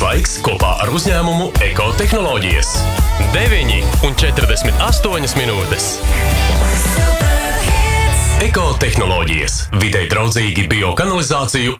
laiks kopā ar uzņēmumu Ekotehnoloģijas. 9:48 minūtes. Ekotehnoloģijas. Videi draudzīgi biokanalizāciju